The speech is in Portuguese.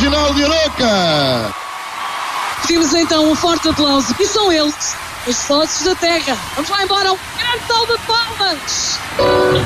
Reginaldo e Aroca. Pedimos então um forte aplauso. E são eles, os sócios da terra. Vamos lá embora, um grande salve de palmas.